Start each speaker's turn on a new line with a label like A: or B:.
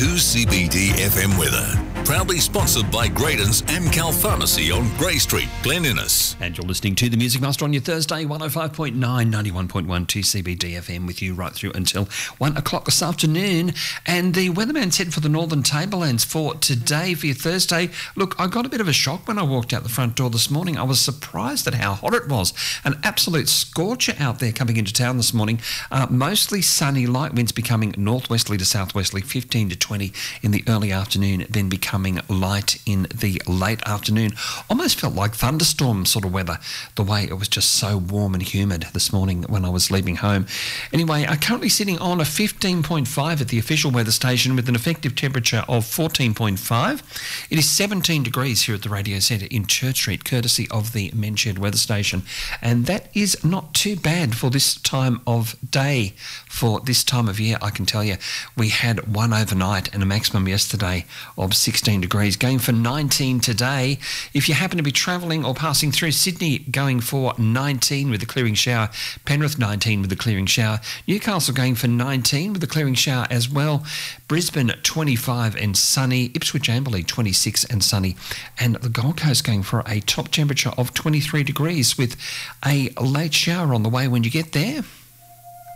A: 2CBD FM weather. Proudly sponsored by Graydon's Amcal Pharmacy on Grey Street, Glen Innes.
B: And you're listening to The Music Master on your Thursday, 105.9, 91.1 2CBD FM with you right through until 1 o'clock this afternoon. And the weatherman said for the Northern Tablelands for today, for your Thursday, look, I got a bit of a shock when I walked out the front door this morning. I was surprised at how hot it was. An absolute scorcher out there coming into town this morning. Mostly sunny, light winds becoming northwesterly to southwesterly, 15 to 20 in the early afternoon, then becoming light in the late afternoon. Almost felt like thunderstorm sort of weather, the way it was just so warm and humid this morning when I was leaving home. Anyway, I'm currently sitting on a 15.5 at the official weather station with an effective temperature of 14.5. It is 17 degrees here at the Radio Centre in Church Street, courtesy of the Menshed weather station. And that is not too bad for this time of day, for this time of year, I can tell you. We had one overnight and a maximum yesterday of 16 degrees, going for 19 today. If you happen to be travelling or passing through Sydney, going for 19 with a clearing shower. Penrith 19 with a clearing shower. Newcastle going for 19 with a clearing shower as well. Brisbane 25 and sunny. Ipswich Amberley 26 and sunny. And the Gold Coast going for a top temperature of 23 degrees with a late shower on the way when you get there.